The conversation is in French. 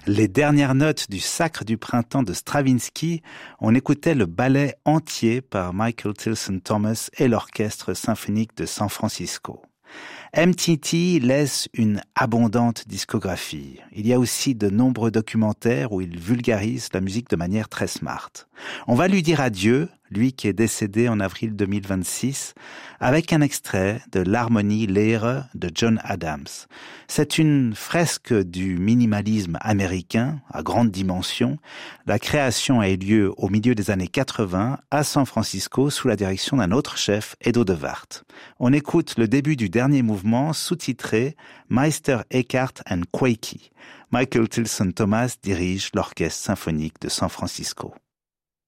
Les dernières notes du Sacre du printemps de Stravinsky, on écoutait le ballet entier par Michael Tilson Thomas et l'Orchestre symphonique de San Francisco. MTT laisse une abondante discographie. Il y a aussi de nombreux documentaires où il vulgarise la musique de manière très smart. On va lui dire adieu, lui qui est décédé en avril 2026, avec un extrait de l'Harmonie Lehre de John Adams. C'est une fresque du minimalisme américain à grande dimension. La création a eu lieu au milieu des années 80 à San Francisco sous la direction d'un autre chef, Edo de Wart. On écoute le début du dernier mouvement sous-titré Meister Eckhart and Quakey. Michael Tilson Thomas dirige l'Orchestre symphonique de San Francisco.